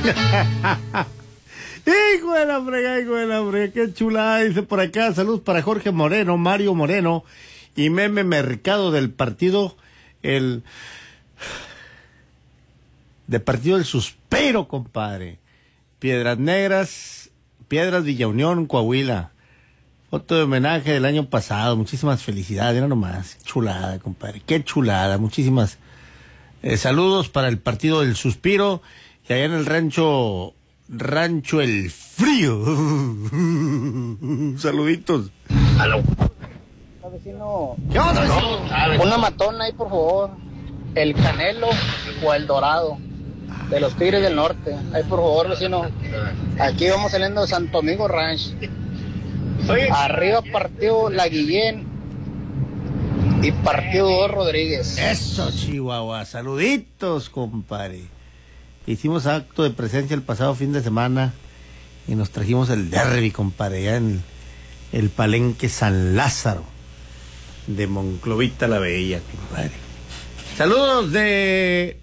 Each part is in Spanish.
Hijo de la frega, qué chulada, dice por acá. Saludos para Jorge Moreno, Mario Moreno y Meme Mercado del partido, Partido del Suspiro, compadre. Piedras Negras, Piedras Villa Unión, Coahuila. Foto de homenaje del año pasado. Muchísimas felicidades, mira nomás. Chulada, compadre, qué chulada. Muchísimas saludos para el Partido del Suspiro y allá en el rancho El Frío. Saluditos. Aló. Vecino, ¿Qué onda, vecino? una matona ahí, por favor. El Canelo o el Dorado, de los Tigres del Norte. Ahí, por favor, vecino. Aquí vamos saliendo de Santo Domingo Ranch. Arriba partió La Guillén y partió Dos Rodríguez. Eso, Chihuahua. Saluditos, compadre. Hicimos acto de presencia el pasado fin de semana y nos trajimos el derby, compadre, ya en el Palenque San Lázaro de Monclovita la Bella, compadre. Saludos de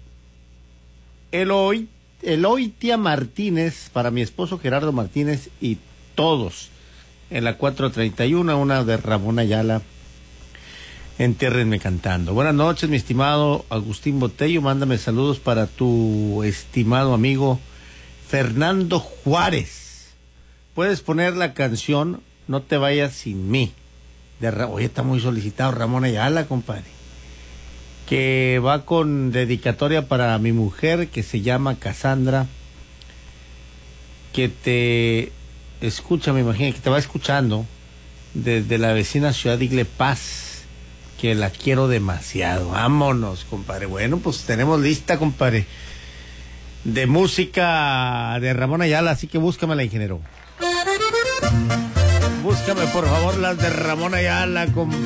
Eloitia Martínez para mi esposo Gerardo Martínez y todos en la 431, una de Ramón Ayala. Entiérrenme cantando. Buenas noches, mi estimado Agustín Botello. Mándame saludos para tu estimado amigo Fernando Juárez. Puedes poner la canción No te vayas sin mí. Oye, está muy solicitado Ramón Ayala, compadre. Que va con dedicatoria para mi mujer, que se llama Cassandra. Que te escucha, me imagino, que te va escuchando desde la vecina ciudad de Igle Paz. Que la quiero demasiado. Vámonos, compadre. Bueno, pues tenemos lista, compadre, de música de Ramón Ayala, así que búscamela, ingeniero. Búscame, por favor, las de Ramón Ayala, compadre.